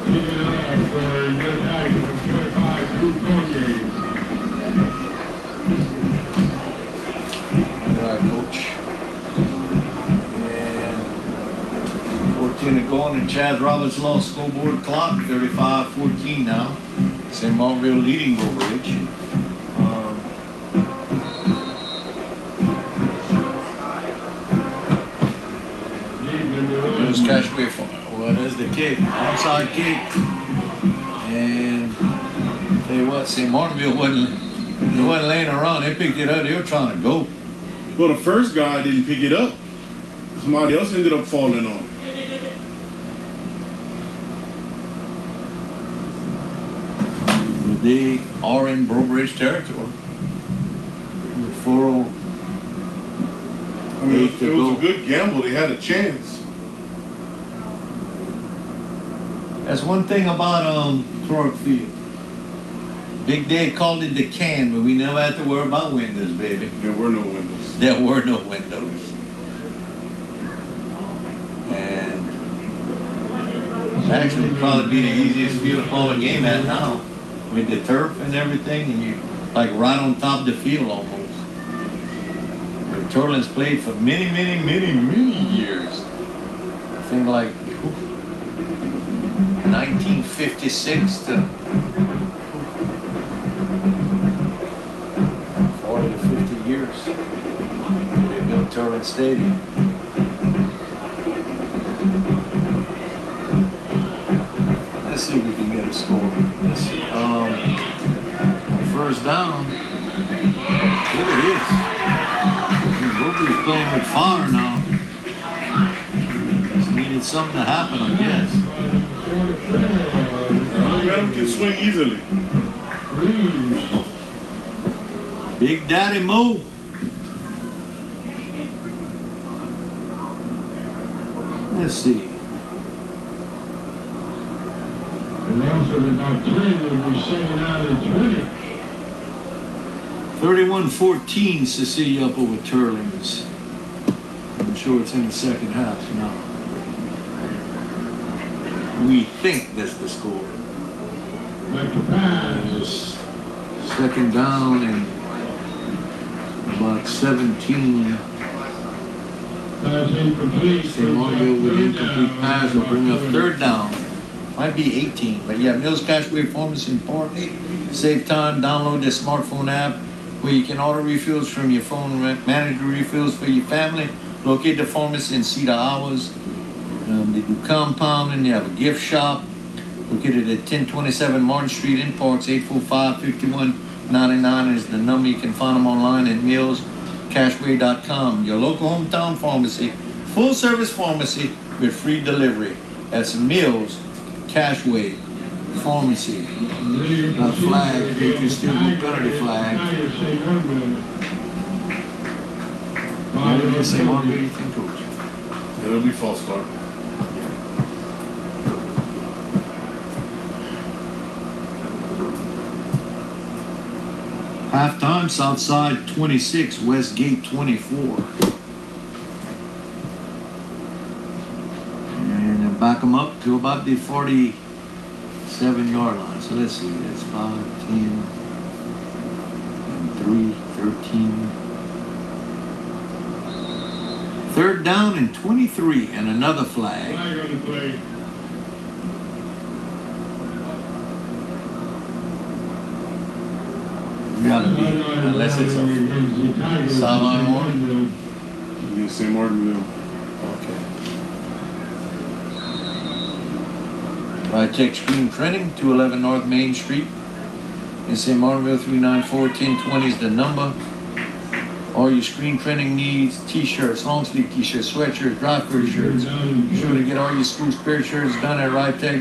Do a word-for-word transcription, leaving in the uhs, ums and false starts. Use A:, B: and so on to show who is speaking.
A: Coach. And fourteen to go on the Chaz Roberts Law scoreboard clock, thirty-five fourteen now. Saint Martinville leading Breaux Bridge. Um, There's Cashway. Well, there's the kick, onside kick. And tell you what, Saint Martinville wasn't, they wasn't laying around. They picked it up. They were trying to go.
B: Well, the first guy didn't pick it up. Somebody else ended up falling on it.
A: They are in Breaux Bridge territory. four oh
B: I mean,
A: eight
B: it
A: to
B: was
A: go.
B: a good gamble. They had a chance.
A: That's one thing about um Clark Field. Big Dave called it the can, but we never had to worry about windows, baby.
B: There were no windows.
A: There were no windows. And it's actually probably be the easiest field to call a game at now. With the turf and everything, and you like right on top of the field almost. The Turtles played for many, many, many, many years. I think like nineteen fifty-six to forty to fifty years. They built Turtle Stadium. Let's see if we can get a score. Let's see. Um, first down. Look at this. Roby's playing with fire now. Just needed something to happen, I guess.
B: Adam can swing easily.
A: Big Daddy Mo. Let's see. thirty-one fourteen, Cecilia up over Turlings. I'm sure it's in the second half now. We think that's the score. It's second down and about seventeen. Saint Martinville with incomplete pass will bring up third down. Might be eighteen, but yeah, Mills Cashway Pharmacy in Park. Save time, download the smartphone app where you can order refills from your phone, manage refills for your family, locate the pharmacy and see the hours. Um, they do compounding, they have a gift shop located at ten twenty-seven Martin Street in Parks. Eight four five, five one nine nine is the number. You can find them online at mills cashway dot com. Your local hometown pharmacy, full service pharmacy with free delivery. That's Mills Cashway Pharmacy. Got flag, Patriots still go penalty flag. What did you say, Mark? What do you think, Coach?
B: It'll be false start.
A: Halftime, Southside twenty-six, Westgate twenty-four. And then back them up to about the forty-seven yard line. So let's see, that's five, ten, and three, thirteen. Third down and twenty-three, and another flag.
C: Flag on the play.
A: Gotta be, unless it's a sideline one.
B: Against Saint Martinville.
A: Okay. Right, check screen printing, two eleven North Main Street in Saint Martinville. Three nine four, one oh two zero is the number. All your screen printing needs, t-shirts, long sleeve t-shirts, sweatshirts, dry fit shirts. Be sure to get all your school spirit shirts done at Right Tech.